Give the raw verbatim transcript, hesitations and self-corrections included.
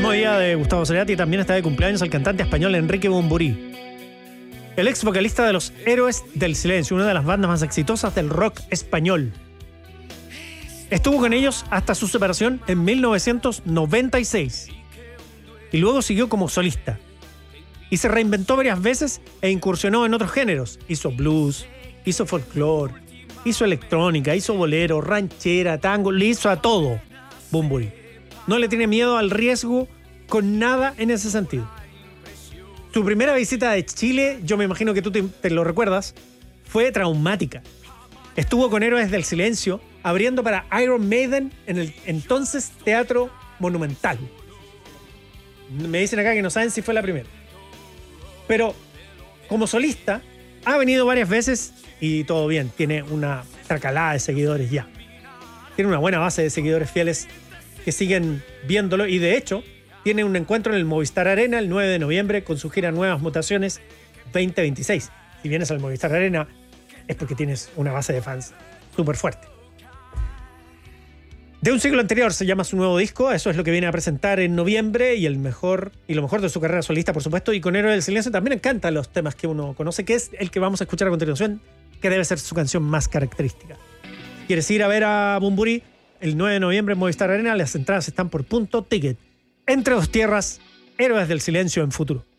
mismo día de Gustavo Cerati también está de cumpleaños el cantante español Enrique Bunbury, el ex vocalista de Los Héroes del Silencio, una de las bandas más exitosas del rock español. Estuvo con ellos hasta su separación en mil novecientos noventa y seis y luego siguió como solista. Y se reinventó varias veces e incursionó en otros géneros. Hizo blues, hizo folclore, hizo electrónica, hizo bolero, ranchera, tango, le hizo a todo Bunbury. No le tiene miedo al riesgo con nada en ese sentido. Su primera visita de Chile, yo me imagino que tú te, te lo recuerdas, fue traumática. Estuvo con Héroes del Silencio abriendo para Iron Maiden en el entonces Teatro Monumental. Me dicen acá que no saben si fue la primera. Pero como solista ha venido varias veces y todo bien. Tiene una tracalada de seguidores ya. Tiene una buena base de seguidores fieles que siguen viéndolo y de hecho tiene un encuentro en el Movistar Arena el nueve de noviembre con su gira Nuevas Mutaciones veinte veintiséis. Si vienes al Movistar Arena es porque tienes una base de fans súper fuerte. De un siglo anterior se llama su nuevo disco, eso es lo que viene a presentar en noviembre y el mejor y lo mejor de su carrera solista, por supuesto, y con Héroe del Silencio también encantan los temas que uno conoce, que es el que vamos a escuchar a continuación, que debe ser su canción más característica. Si quieres ir a ver a Bunbury el nueve de noviembre en Movistar Arena, las entradas están por punto ticket. Entre dos tierras, Héroes del Silencio en Futuro.